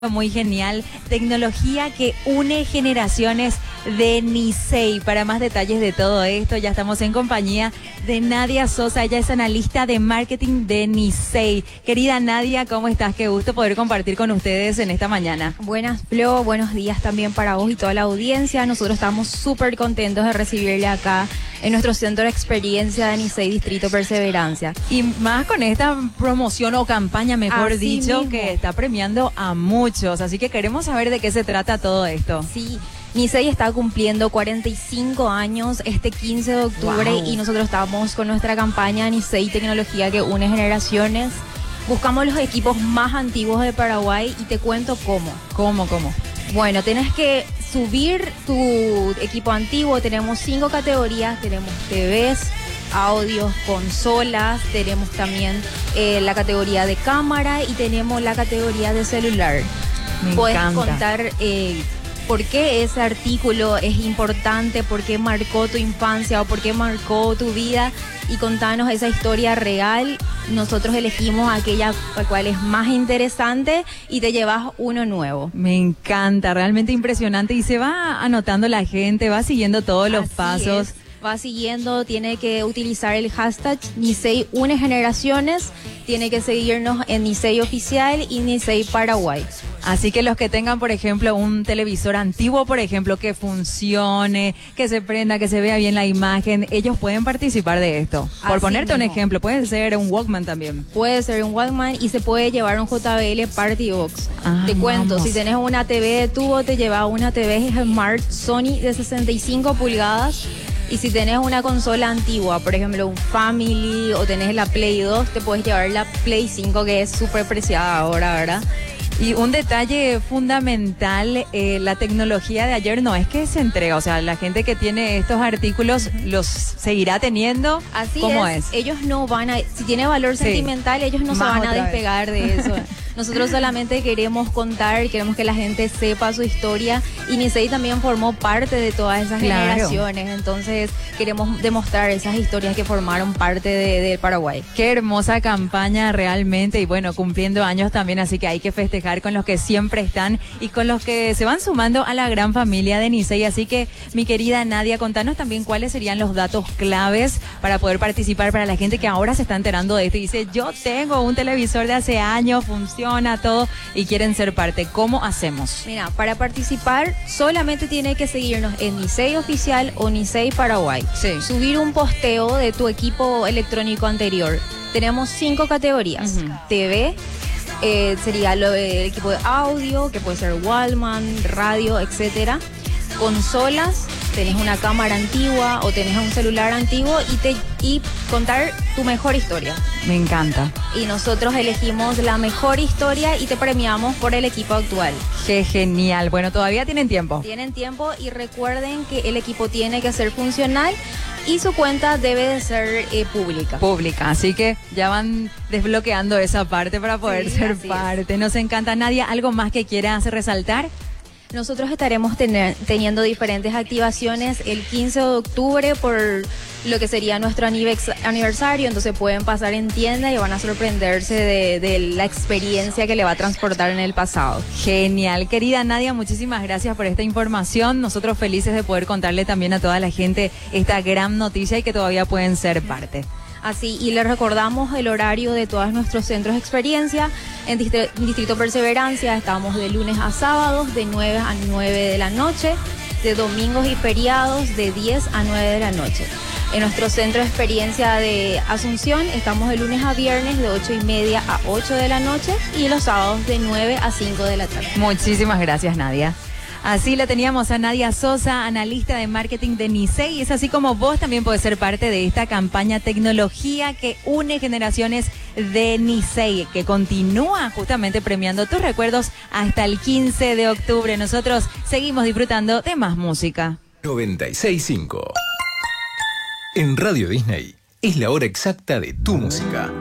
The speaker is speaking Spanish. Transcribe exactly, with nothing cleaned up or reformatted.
Muy genial, tecnología que une generaciones de Nicey. Para más detalles de todo esto, ya estamos en compañía de Nadia Sosa, ella es analista de marketing de Nicey. Querida Nadia, ¿cómo estás? Qué gusto poder compartir con ustedes en esta mañana. Buenas, Flo, buenos días también para vos y toda la audiencia. Nosotros estamos súper contentos de recibirle acá en nuestro centro de experiencia de Nicey Distrito Perseverancia. Y más con esta promoción o campaña, mejor Así dicho, mismo, que está premiando a muchos. Así que queremos saber de qué se trata todo esto. Sí, Nicey está cumpliendo cuarenta y cinco años este quince de octubre. Wow. Y nosotros estamos con nuestra campaña Nicey Tecnología que une generaciones. Buscamos los equipos más antiguos de Paraguay y te cuento cómo. ¿Cómo, cómo? Bueno, tenés que subir tu equipo antiguo. Tenemos cinco categorías. Tenemos T Vs, audios, consolas. Tenemos también eh, la categoría de cámara y tenemos la categoría de celular. Me Puedes encanta. contar eh, por qué ese artículo es importante, por qué marcó tu infancia o por qué marcó tu vida y contanos esa historia real. Nosotros elegimos aquella la cual es más interesante y te llevas uno nuevo. Me encanta, realmente impresionante. Y se va anotando la gente, va siguiendo todos los Así pasos. es. Va siguiendo, tiene que utilizar el hashtag Nicey Une Generaciones, tiene que seguirnos en Nicey Oficial y Nicey Paraguay. Así que los que tengan, por ejemplo, un televisor antiguo, por ejemplo, que funcione, que se prenda, que se vea bien la imagen, ellos pueden participar de esto. Por Así ponerte un mismo. ejemplo, puede ser un Walkman también. Puede ser un Walkman y se puede llevar un J B L Party Box. Ah, te cuento, vamos. si tenés una T V de tubo, te lleva una T V Smart Sony de sesenta y cinco pulgadas. Y si tenés una consola antigua, por ejemplo un Family o tenés la Play dos, te puedes llevar la Play cinco, que es súper preciada ahora, ¿verdad? Y un detalle fundamental, eh, la tecnología de ayer no es que se entrega, o sea, la gente que tiene estos artículos los seguirá teniendo. Así ¿Cómo es, es? ellos no van a, si tiene valor Sí. sentimental, ellos no se Más van a otra vez. despegar de eso. Nosotros solamente queremos contar, queremos que la gente sepa su historia y Nicey también formó parte de todas esas Claro. generaciones, entonces queremos demostrar esas historias que formaron parte de, de Paraguay. Qué hermosa campaña realmente y bueno, cumpliendo años también, así que hay que festejar con los que siempre están y con los que se van sumando a la gran familia de Nicey. Así que, mi querida Nadia, contanos también cuáles serían los datos claves para poder participar para la gente que ahora se está enterando de esto y dice, yo tengo un televisor de hace años, funciona todo y quieren ser parte. ¿Cómo hacemos? Mira, para participar solamente tiene que seguirnos en Nicey Oficial o Nicey Paraguay. Sí. Subir un posteo de tu equipo electrónico anterior. Tenemos cinco categorías. Ujú. T V, eh, sería lo, el equipo de audio, que puede ser Walkman, radio, etcétera. Consolas, tenés una cámara antigua o tenés un celular antiguo y, te, y contar tu mejor historia. Me encanta. Y nosotros elegimos la mejor historia y te premiamos por el equipo actual. Qué genial. Bueno, todavía tienen tiempo. Tienen tiempo y recuerden que el equipo tiene que ser funcional y su cuenta debe de ser eh, pública. Pública, así que ya van desbloqueando esa parte para poder Sí, ser así es. parte. Nos encanta. Nadia, ¿algo más que quieras resaltar? Nosotros estaremos tener- teniendo diferentes activaciones el quince de octubre por lo que sería nuestro anivex- aniversario, entonces pueden pasar en tienda y van a sorprenderse de, de la experiencia que le va a transportar en el pasado. Genial. Querida Nadia, muchísimas gracias por esta información. Nosotros felices de poder contarle también a toda la gente esta gran noticia y que todavía pueden ser parte. Así, y les recordamos el horario de todos nuestros centros de experiencia. En Distri- Distrito Perseverancia estamos de lunes a sábados de nueve a nueve de la noche, de domingos y feriados de diez a nueve de la noche. En nuestro centro de experiencia de Asunción estamos de lunes a viernes de ocho y media a ocho de la noche y los sábados de nueve a cinco de la tarde. Muchísimas gracias, Nadia. Así la teníamos a Nadia Sosa, analista de marketing de Nicey. Y es así como vos también podés ser parte de esta campaña tecnología que une generaciones de Nicey, que continúa justamente premiando tus recuerdos hasta el quince de octubre. Nosotros seguimos disfrutando de más música. noventa y seis punto cinco. En Radio Disney es la hora exacta de tu música.